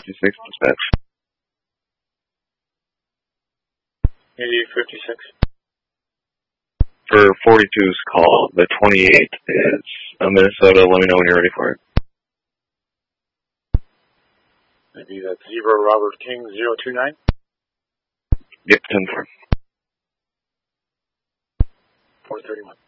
56 dispatch. 8056. For 42's call, the 28th is Minnesota. Let me know when you're ready for it. Maybe that's 0 Robert King 029. Yep, 10-4. 431.